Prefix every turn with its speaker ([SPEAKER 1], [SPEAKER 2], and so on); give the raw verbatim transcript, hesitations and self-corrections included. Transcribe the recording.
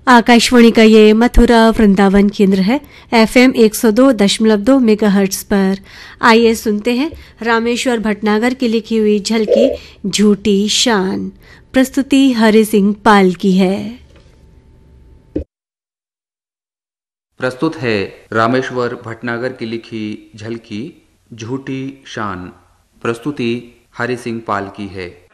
[SPEAKER 1] आकाशवाणी का ये मथुरा वृंदावन केंद्र है। एफएम एक सौ दो दशमलव दो मेगाहर्ट्ज पर। आइए सुनते हैं रामेश्वर भटनागर की लिखी हुई झलकी झूठी शान। प्रस्तुति हरि सिंह पाल की है।
[SPEAKER 2] प्रस्तुत है रामेश्वर भटनागर की लिखी झलकी झूठी शान। प्रस्तुति हरि सिंह पाल की है।